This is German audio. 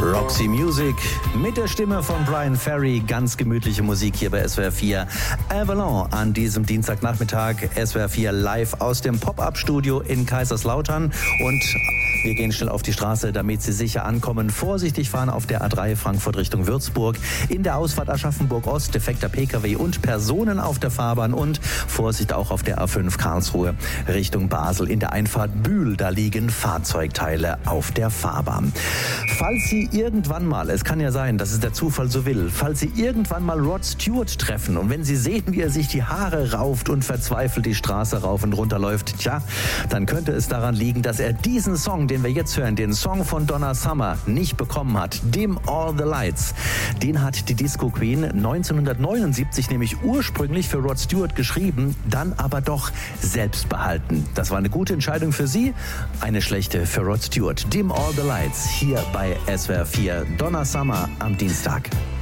Roxy Music mit der Stimme von Bryan Ferry. Ganz gemütliche Musik hier bei SWR 4. Avalon an diesem Dienstagnachmittag. SWR 4 live aus dem Pop-Up-Studio in Kaiserslautern. Und wir gehen schnell auf die Straße, damit Sie sicher ankommen. Vorsichtig fahren auf der A3 Frankfurt Richtung Würzburg. In der Ausfahrt Aschaffenburg Ost defekter Pkw und Personen auf der Fahrbahn. Und Vorsicht auch auf der A5 Karlsruhe Richtung Basel. In der Einfahrt Bühl, da liegen Fahrzeugteile auf der Fahrbahn. Falls Sie irgendwann mal, es kann ja sein, dass es der Zufall so will, falls Sie irgendwann mal Rod Stewart treffen und wenn Sie sehen, wie er sich die Haare rauft und verzweifelt die Straße rauf und runter läuft, tja, dann könnte es daran liegen, dass er diesen Song, den wir jetzt hören, den Song von Donna Summer, nicht bekommen hat. Dim All the Lights. Den hat die Disco Queen 1979 nämlich ursprünglich für Rod Stewart geschrieben, dann aber doch selbst behalten. Das war eine gute Entscheidung für sie, eine schlechte für Rod Stewart. Dim All the Lights hier bei SWR 4. Donna Summer am Dienstag.